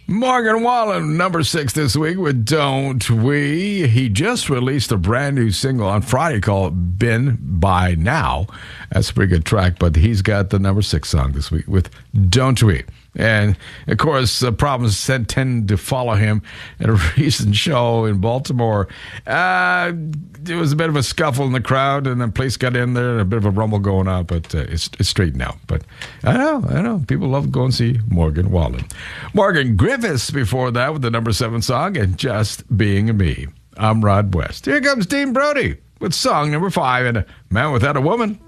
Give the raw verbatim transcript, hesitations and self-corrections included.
Morgan Wallen, number six this week with Don't We. He just released a brand new single on Friday called Been By Now. That's a pretty good track, but he's got the number six song this week with Don't We. And, of course, uh, problems tend to follow him. At a recent show in Baltimore, uh, there was a bit of a scuffle in the crowd, and the police got in there, and a bit of a rumble going on, but uh, it's, it's straightened out. But I know, I know. People love to go and see Morgan Wallen. Morgan Griffiths before that with the number seven song, and Just Being Me. I'm Rod West. Here comes Dean Brody with song number five, and A Man Without a Woman.